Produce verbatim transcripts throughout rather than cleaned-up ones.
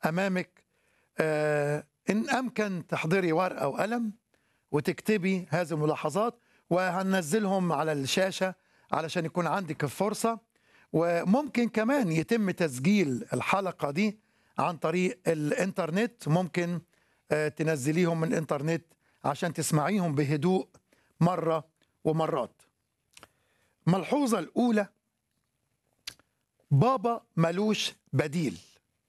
أمامك. آه، إن أمكن تحضري ورقة وقلم وتكتبي هذه الملاحظات، وهننزلهم على الشاشة علشان يكون عندك الفرصة. وممكن كمان يتم تسجيل الحلقة دي عن طريق الإنترنت، ممكن آه، تنزليهم من الإنترنت عشان تسمعيهم بهدوء مرة ومرات. ملحوظة الأولى: بابا ملوش بديل.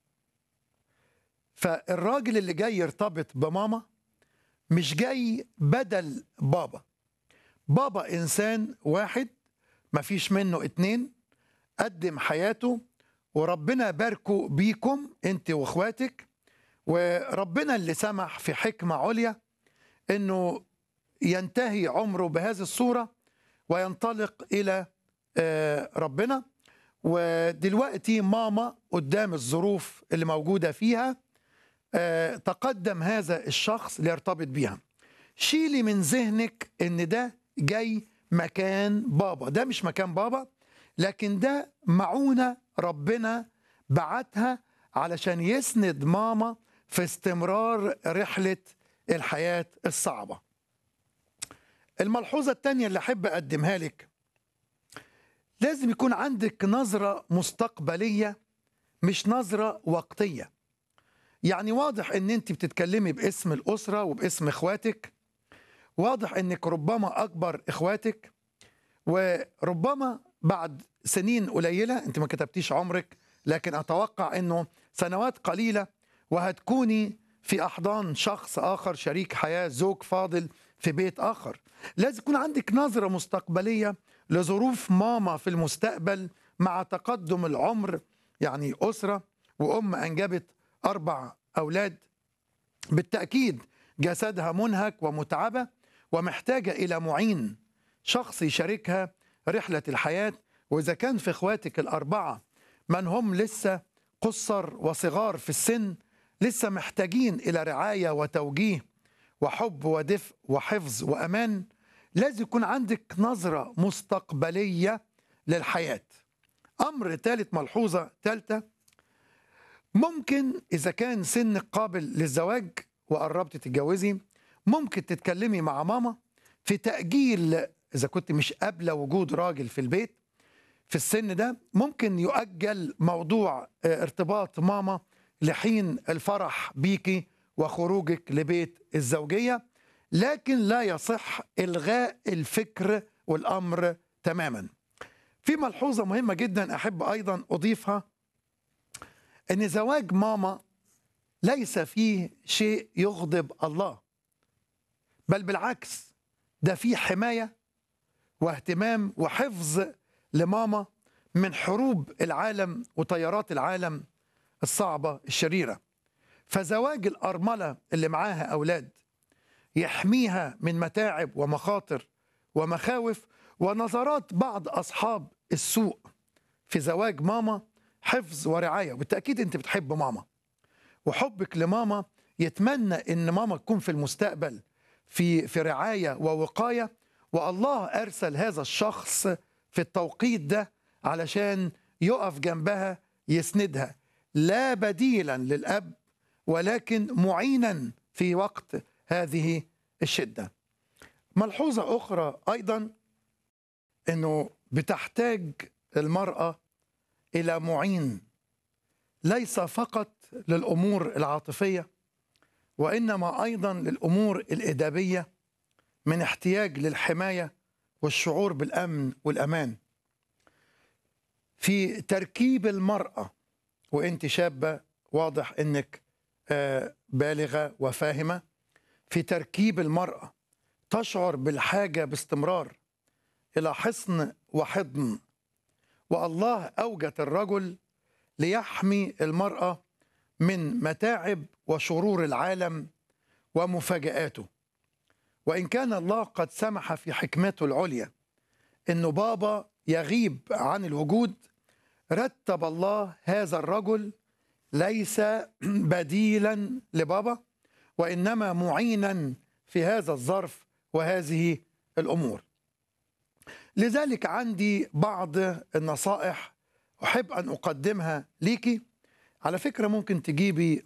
فالراجل اللي جاي يرتبط بماما مش جاي بدل بابا. بابا إنسان واحد مفيش منه اتنين، قدم حياته وربنا باركه بيكم انت واخواتك، وربنا اللي سمح في حكمة عليا انه ينتهي عمره بهذه الصورة وينطلق إلى آه، ربنا. ودلوقتي ماما قدام الظروف اللي موجودة فيها آه، تقدم هذا الشخص ليرتبط بيها. شيلي من ذهنك ان ده جاي مكان بابا، ده مش مكان بابا، لكن ده معونة ربنا بعتها علشان يسند ماما في استمرار رحلة الحياة الصعبة. الملحوظة التانية اللي أحب أقدمها لك: لازم يكون عندك نظرة مستقبلية مش نظرة وقتية. يعني واضح ان انت بتتكلمي باسم الأسرة وباسم اخواتك، واضح انك ربما اكبر اخواتك، وربما بعد سنين قليلة، انت ما كتبتيش عمرك، لكن اتوقع انه سنوات قليلة وهتكوني في احضان شخص اخر، شريك حياة، زوج فاضل في بيت اخر. لازم يكون عندك نظرة مستقبلية لظروف ماما في المستقبل مع تقدم العمر. يعني أسرة وأم أنجبت أربع أولاد، بالتأكيد جسدها منهك ومتعبة ومحتاجة إلى معين، شخص يشاركها رحلة الحياة. وإذا كان في إخواتك الأربعة من هم لسه قصر وصغار في السن، لسه محتاجين إلى رعاية وتوجيه وحب ودفء وحفظ وأمان، لازم يكون عندك نظرة مستقبلية للحياة. أمر ثالث، ملحوظة ثالثة: ممكن إذا كان سنك قابل للزواج وقربت تتجوزي، ممكن تتكلمي مع ماما في تأجيل. إذا كنت مش قابلة وجود راجل في البيت في السن ده، ممكن يؤجل موضوع ارتباط ماما لحين الفرح بيكي وخروجك لبيت الزوجية. لكن لا يصح إلغاء الفكر والأمر تماما. في ملحوظة مهمة جدا أحب أيضا أضيفها: أن زواج ماما ليس فيه شيء يغضب الله، بل بالعكس، ده فيه حماية واهتمام وحفظ لماما من حروب العالم وتيارات العالم الصعبة الشريرة. فزواج الأرملة اللي معاها أولاد يحميها من متاعب ومخاطر ومخاوف ونظرات بعض أصحاب السوء. في زواج ماما حفظ ورعاية، وبالتأكيد أنت بتحب ماما، وحبك لماما يتمنى أن ماما تكون في المستقبل في في رعاية ووقاية، والله أرسل هذا الشخص في التوقيت ده علشان يقف جنبها يسندها، لا بديلا للأب ولكن معينا في وقت هذه الشدة. ملحوظة أخرى أيضا: أنه بتحتاج المرأة إلى معين، ليس فقط للأمور العاطفية وإنما أيضا للأمور الإدابية، من احتياج للحماية والشعور بالأمن والأمان. في تركيب المرأة، وإنت شابة واضح إنك بالغة وفاهمة، في تركيب المرأة تشعر بالحاجة باستمرار إلى حصن وحضن، والله أوجد الرجل ليحمي المرأة من متاعب وشرور العالم ومفاجآته. وإن كان الله قد سمح في حكمته العليا إنه بابا يغيب عن الوجود، رتب الله هذا الرجل ليس بديلا لبابا، وإنما معينا في هذا الظرف وهذه الأمور. لذلك عندي بعض النصائح أحب أن أقدمها ليكي. على فكرة ممكن تجيبي